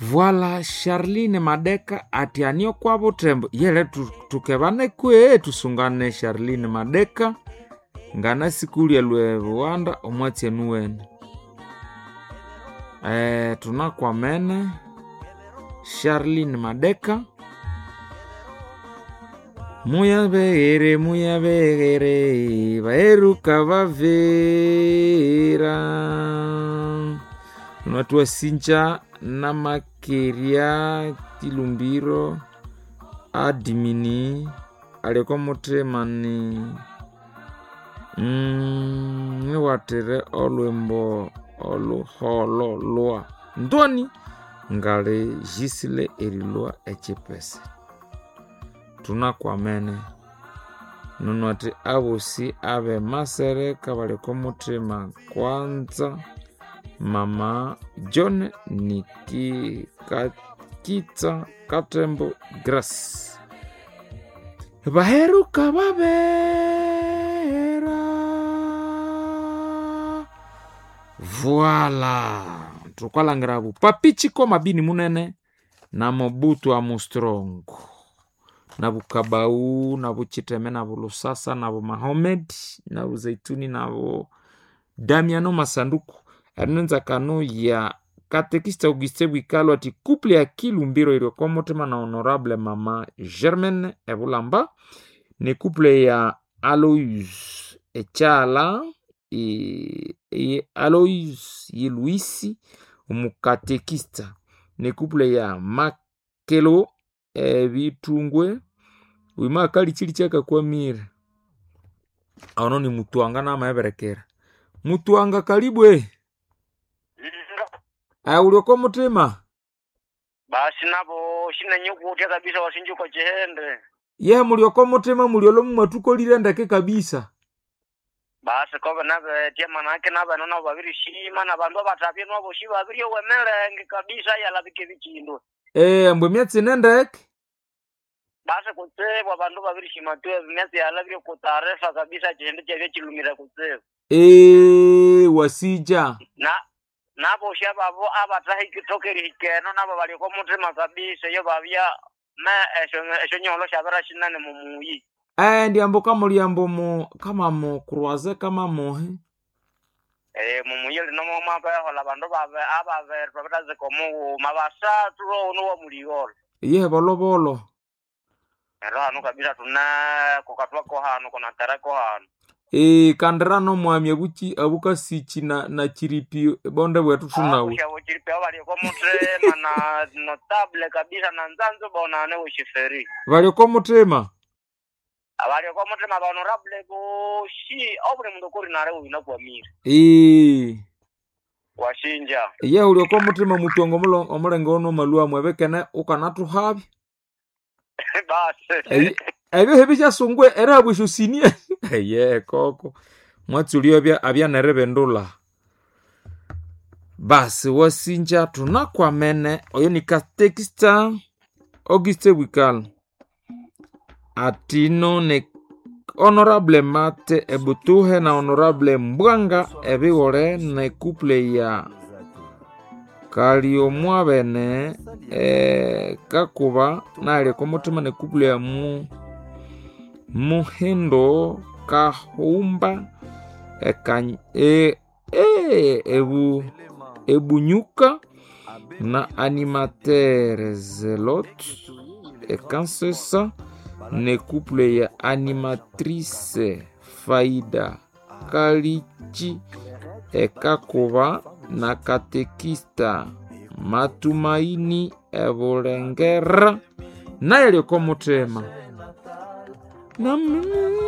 Voilà Charline Madeka atianio kwa butembo yele tukebane kwe tusungane Charline Madeka ngana sikuli ya lwe Rwanda omwati enuwene tunakwa mene Charline Madeka muya begere baeruka bavera unatuwa sincha na makeria Kilumbiro adimini aleko mutemani niwatere olwembo oluholo lwa ndoni ngale jisile erilwa echepese tunakwamene nunwati abosi abe masere kabaleko mutema kwanza Mama John Niki Kakita Katembo Grace baheruka babera. Voilà tukwalangrabu papichiko mabini munene na Mobutu Amustrongo na Bukabau na Buchiteme na Bulusasa na Mahomed na Uzaituni na Damiano Masanduku anenza kano ya katekista Auguste Bwikalo ati couple ya Kilumbiro ilikuwa motema na honorable mama Germaine Ebulamba ni couple ya Alois Echala Alois Yeluisi umukatekista ni couple ya Makelo Bitungwe wima kali chili chaka kwa mire aono ni Mutuanga na maeberekera Mutuanga karibu ulioko mutima basi nabo shina nyukutia kabisa wasinjuko chihende mulioko mutima muliolo mumatuko lirendeke kabisa basi kobe nabe tia manake nabe nona babiri shima na bandu batapye no boshi babiri wemelenge kabisa yala bikibichindo mbwe myatsi nendeke basi kutsebwa bandu babiri shima tu myatsi yala biri kutarefa kabisa chihende chavye chilumira kutsebwa wasija nabo shababo abatahi kitokeri hikeno nabo baliko mutima kabisa yo babya ma esho nyolo shabara shinane mumuyi ndiambo kama liambo kama mo croiser kama mohe mumuyi no mama hola bandu babe ababe babataze komu mabasa tulo no muliolo bolobolo hano kabisa tuna kokatwa ko hano kona tarako hano kanderano mwami abuka sichi na chiripi bonde bwetu tunawe chiripi abali ko mutrema na notable kabisa na nzanzo bonane ushiferi bali ko mutrema ba honorable go shi obule mundo kuri nare ubina kwa mire washinja uli ko mutrema mutongo omulengo no malua mwebekene ukanatu habi basi ebyo hebisha sungwe era bwishusinie koko mwatulio abya nerebendula basi wasinja tunakwamene oyo ni katekista Auguste Bwikalo atino ne honorable Mate Ebutuhe na honorable Mbwanga ebiwore ne couple ya Kalio bene kakuba nale komutima ne couple ya Muhindo Kahumba Ebunyuka na animateur Zelot Kansesa ne couple ya animatrice Faida Kalichi Kakuba na katekista Matumaini Ebolengera na yale ko mutema na